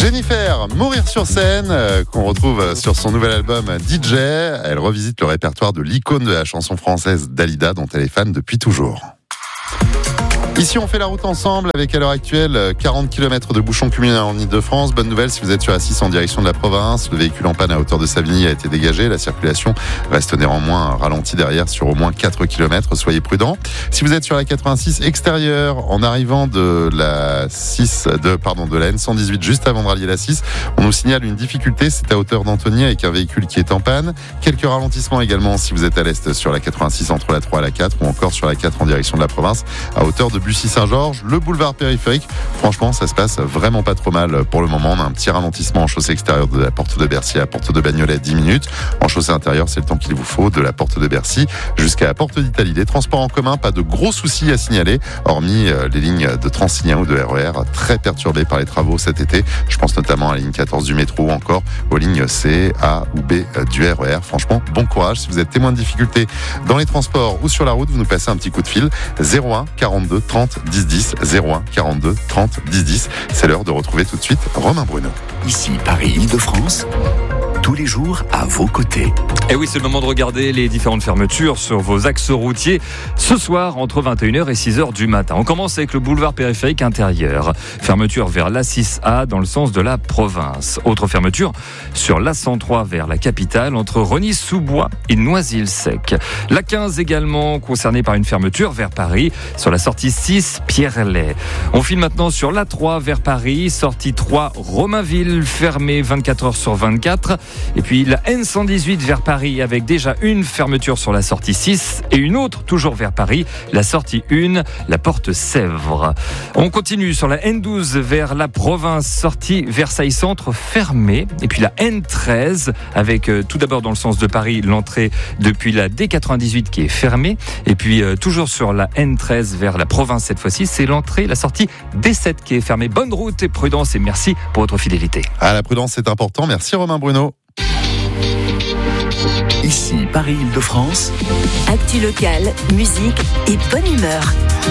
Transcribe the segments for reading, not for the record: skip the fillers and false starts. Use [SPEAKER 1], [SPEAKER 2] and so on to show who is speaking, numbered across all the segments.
[SPEAKER 1] Jennifer, Mourir sur scène, qu'on retrouve sur son nouvel album DJ. Elle revisite le répertoire de l'icône de la chanson française Dalida, dont elle est fan depuis toujours. Ici, on fait la route ensemble avec à l'heure actuelle 40 km de bouchons cumulés en Ile-de-France. Bonne nouvelle, si vous êtes sur A6 en direction de la province, le véhicule en panne à hauteur de Savigny a été dégagé. La circulation reste néanmoins ralentie derrière sur au moins 4 km. Soyez prudents. Si vous êtes sur la 86 extérieure, en arrivant de la N118 juste avant de rallier la 6, on nous signale une difficulté. C'est à hauteur d'Antony avec un véhicule qui est en panne. Quelques ralentissements également si vous êtes à l'est sur la 86 entre la 3 et la 4 ou encore sur la 4 en direction de la province à hauteur de Bussy-Saint-Georges, le boulevard périphérique. Franchement, ça se passe vraiment pas trop mal pour le moment. On a un petit ralentissement en chaussée extérieure de la porte de Bercy à la porte de Bagnolet, 10 minutes. En chaussée intérieure, c'est le temps qu'il vous faut de la porte de Bercy jusqu'à la porte d'Italie. Les transports en commun, pas de gros soucis à signaler, hormis les lignes de Transilien ou de RER très perturbées par les travaux cet été. Je pense notamment à la ligne 14 du métro ou encore aux lignes C, A ou B du RER. Franchement, bon courage. Si vous êtes témoin de difficultés dans les transports ou sur la route, vous nous passez un petit coup de fil 01 42 30 10 10 01 42 30 10 10. C'est l'heure de retrouver tout de suite Romain Bruno.
[SPEAKER 2] Ici Paris-Île-de-France, tous les jours à vos côtés.
[SPEAKER 3] Et oui, c'est le moment de regarder les différentes fermetures sur vos axes routiers ce soir entre 21h et 6h du matin. On commence avec le boulevard périphérique intérieur. Fermeture vers l'A6A dans le sens de la province. Autre fermeture sur l'A103 vers la capitale entre Rosny-sous-Bois et Noisy-le-Sec. La 15 également concernée par une fermeture vers Paris sur la sortie 6 Pierre-Laye. On file maintenant sur l'A3 vers Paris, sortie 3 Romainville fermée 24h sur 24. Et puis la N118 vers Paris avec déjà une fermeture sur la sortie 6 et une autre toujours vers Paris, la sortie 1, la porte Sèvres. On continue sur la N12 vers la province, sortie Versailles Centre fermée. Et puis la N13 avec tout d'abord dans le sens de Paris, l'entrée depuis la D98 qui est fermée. Et puis toujours sur la N13 vers la province cette fois-ci, c'est l'entrée, la sortie D7 qui est fermée. Bonne route et prudence et merci pour votre fidélité.
[SPEAKER 1] Ah, la prudence c'est important. Merci Romain Bruno.
[SPEAKER 2] Ici Paris-Île-de-France.
[SPEAKER 4] Actu locale, musique et bonne humeur.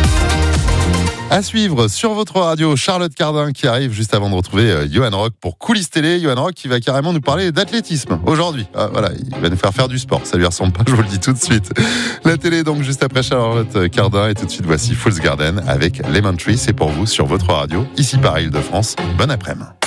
[SPEAKER 1] À suivre sur votre radio, Charlotte Cardin qui arrive juste avant de retrouver Johan Rock pour Coulisses Télé. Johan Rock qui va carrément nous parler d'athlétisme aujourd'hui. Voilà, il va nous faire du sport. Ça lui ressemble pas, je vous le dis tout de suite. La télé donc juste après Charlotte Cardin et tout de suite voici Fool's Garden avec Lemon Tree. C'est pour vous sur votre radio, ici Paris-Île-de-France. Bon après-midi.